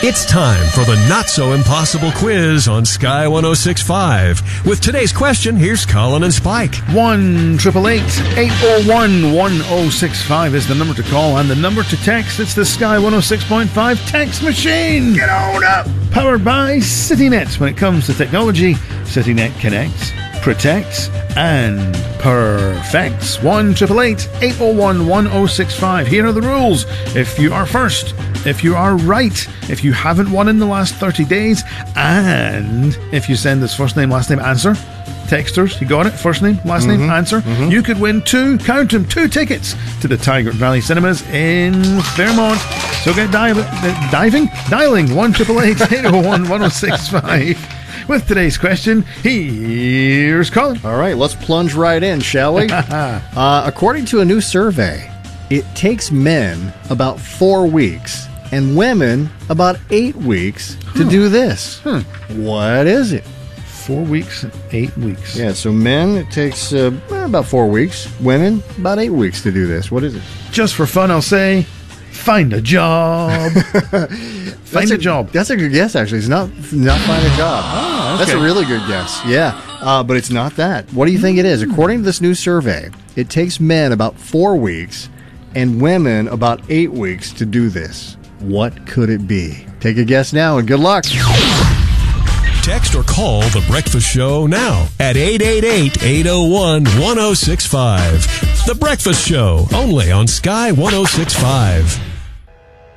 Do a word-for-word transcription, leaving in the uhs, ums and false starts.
It's time for the not-so-impossible quiz on Sky one oh six point five. With today's question, here's Colin and Spike. one eight eight eight, eight oh one, one oh six five is the number to call, and the number to text. It's the Sky one oh six point five text machine. Get on up! Powered by CityNet. When it comes to technology, CityNet connects, protects, and perfects. one eight eight eight, eight oh one, one oh six five. Here are the rules. If you are first, if you are right, if you haven't won in the last thirty days, and if you send this first name, last name, answer, texters, you got it? First name, last Mm-hmm. name, answer. Mm-hmm. You could win two, count them, two tickets to the Tiger Valley Cinemas in Fairmont. So get dive, uh, diving, dialing one eight eight eight, eight oh one, one oh six five. With today's question, here's Colin. All right, let's plunge right in, shall we? uh, according to a new survey, it takes men about four weeks and women about eight weeks to Huh. do this. Hmm. What is it? Four weeks and eight weeks. Yeah, so men, it takes uh, about four weeks. Women, about eight weeks to do this. What is it? Just for fun, I'll say, find a job. Find a, a job. That's a good guess, actually. It's not not find a job. Oh, okay. That's a really good guess. Yeah, uh, but it's not that. What do you think it is? According to this new survey, it takes men about four weeks and women about eight weeks to do this. What could it be? Take a guess now, and good luck. Text or call The Breakfast Show now at eight eight eight, eight oh one, one oh six five. The Breakfast Show, only on Sky one oh six point five.